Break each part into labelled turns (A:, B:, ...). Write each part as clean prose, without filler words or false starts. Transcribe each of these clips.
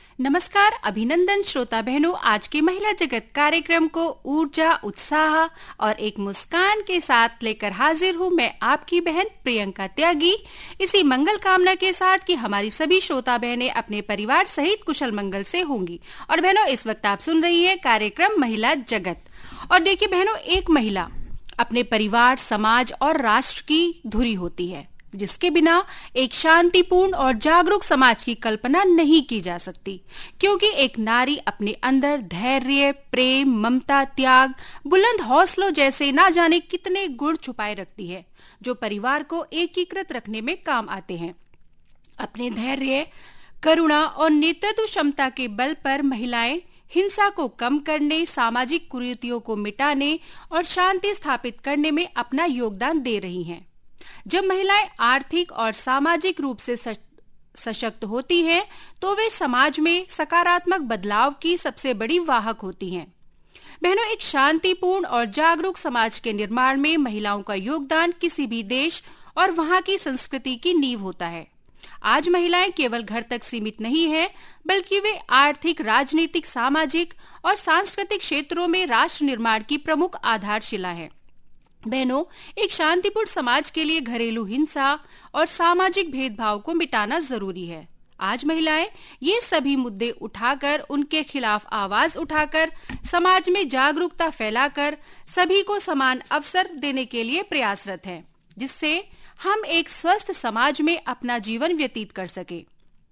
A: नमस्कार, अभिनंदन श्रोता बहनों। आज के महिला जगत कार्यक्रम को ऊर्जा, उत्साह और एक मुस्कान के साथ लेकर हाजिर हूँ मैं, आपकी बहन प्रियंका त्यागी। इसी मंगल कामना के साथ कि हमारी सभी श्रोता बहनें अपने परिवार सहित कुशल मंगल से होंगी। और बहनों, इस वक्त आप सुन रही है कार्यक्रम महिला जगत। और देखिए बहनों, एक महिला अपने परिवार, समाज और राष्ट्र की धुरी होती है, जिसके बिना एक शांतिपूर्ण और जागरूक समाज की कल्पना नहीं की जा सकती। क्योंकि एक नारी अपने अंदर धैर्य, प्रेम, ममता, त्याग, बुलंद हौसलों जैसे ना जाने कितने गुण छुपाए रखती है, जो परिवार को एकीकृत रखने में काम आते हैं। अपने धैर्य, करुणा और नेतृत्व क्षमता के बल पर महिलाएं हिंसा को कम करने, सामाजिक कुरीतियों को मिटाने और शांति स्थापित करने में अपना योगदान दे रही हैं। जब महिलाएं आर्थिक और सामाजिक रूप से सशक्त होती हैं, तो वे समाज में सकारात्मक बदलाव की सबसे बड़ी वाहक होती हैं। बहनों, एक शांतिपूर्ण और जागरूक समाज के निर्माण में महिलाओं का योगदान किसी भी देश और वहां की संस्कृति की नींव होता है। आज महिलाएं केवल घर तक सीमित नहीं हैं, बल्कि वे आर्थिक, राजनीतिक, सामाजिक और सांस्कृतिक क्षेत्रों में राष्ट्र निर्माण की प्रमुख आधारशिला है। बहनों, एक शांतिपूर्ण समाज के लिए घरेलू हिंसा और सामाजिक भेदभाव को मिटाना जरूरी है। आज महिलाएं ये सभी मुद्दे उठाकर, उनके खिलाफ आवाज उठाकर, समाज में जागरूकता फैलाकर सभी को समान अवसर देने के लिए प्रयासरत हैं, जिससे हम एक स्वस्थ समाज में अपना जीवन व्यतीत कर सके।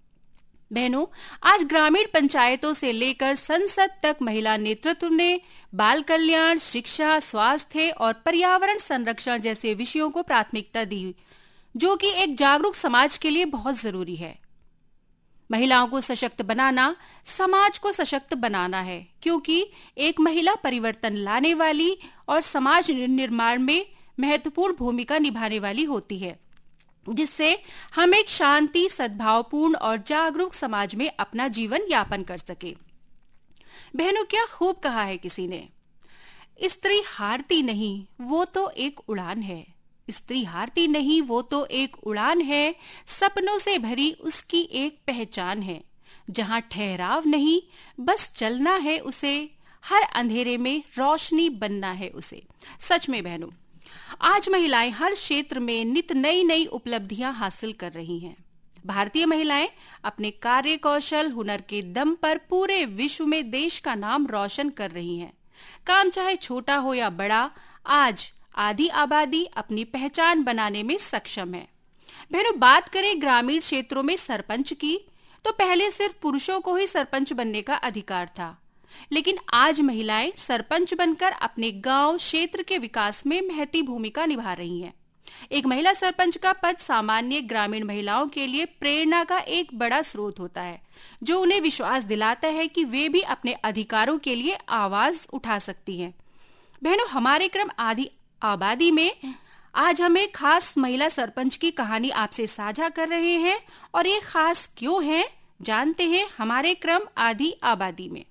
A: बहनों, आज ग्रामीण पंचायतों से लेकर संसद तक महिला नेतृत्व ने बाल कल्याण, शिक्षा, स्वास्थ्य और पर्यावरण संरक्षण जैसे विषयों को प्राथमिकता दी, जो कि एक जागरूक समाज के लिए बहुत जरूरी है। महिलाओं को सशक्त बनाना समाज को सशक्त बनाना है, क्योंकि एक महिला परिवर्तन लाने वाली और समाज निर्माण में महत्वपूर्ण भूमिका निभाने वाली होती है, जिससे हम एक शांति, सद्भावपूर्ण और जागरूक समाज में अपना जीवन यापन कर सके। बहनों, क्या खूब कहा है किसी ने, स्त्री हारती नहीं, वो तो एक उड़ान है। स्त्री हारती नहीं, वो तो एक उड़ान है, सपनों से भरी उसकी एक पहचान है। जहां ठहराव नहीं, बस चलना है उसे, हर अंधेरे में रोशनी बनना है उसे। सच में बहनों, आज महिलाएं हर क्षेत्र में नित नई नई उपलब्धियां हासिल कर रही हैं। भारतीय महिलाएं अपने कार्य कौशल, हुनर के दम पर पूरे विश्व में देश का नाम रोशन कर रही हैं। काम चाहे छोटा हो या बड़ा, आज आधी आबादी अपनी पहचान बनाने में सक्षम है। बहनों, बात करें ग्रामीण क्षेत्रों में सरपंच की, तो पहले सिर्फ पुरुषों को ही सरपंच बनने का अधिकार था, लेकिन आज महिलाएं सरपंच बनकर अपने गांव, क्षेत्र के विकास में महती भूमिका निभा रही हैं। एक महिला सरपंच का पद सामान्य ग्रामीण महिलाओं के लिए प्रेरणा का एक बड़ा स्रोत होता है, जो उन्हें विश्वास दिलाता है कि वे भी अपने अधिकारों के लिए आवाज उठा सकती हैं। बहनों, हमारे क्रम आधी आबादी में आज हम एक खास महिला सरपंच की कहानी आपसे साझा कर रहे हैं, और ये खास क्यों है, जानते हैं हमारे क्रम आधी आबादी में।